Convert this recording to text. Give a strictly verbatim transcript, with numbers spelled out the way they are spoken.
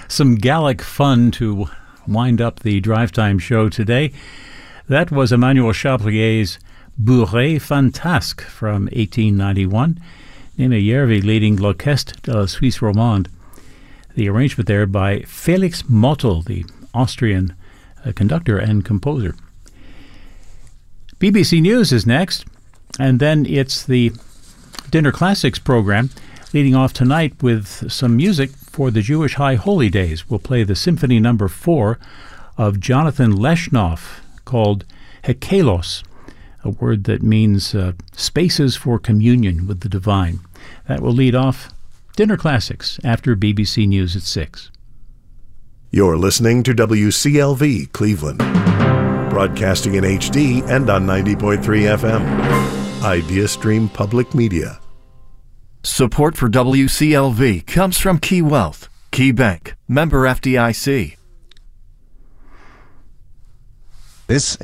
some Gallic fun to wind up the Drive Time show today. That was Emmanuel Chaplier's Bourrée Fantasque from eighteen ninety-one. Nina Järvi leading L'Orchestre de la Suisse Romande. The arrangement there by Felix Mottl, the Austrian uh, conductor and composer. B B C News is next, and then it's the Dinner Classics program, leading off tonight with some music for the Jewish High Holy Days. We'll play the Symphony Number Four of Jonathan Leshnoff, called Hekalos, a word that means uh, spaces for communion with the divine. That will lead off Dinner Classics after B B C News at six. You're listening to W C L V Cleveland, broadcasting in H D and on ninety point three F M. IdeaStream Public Media. Support for W C L V comes from Key Wealth, Key Bank, member F D I C. This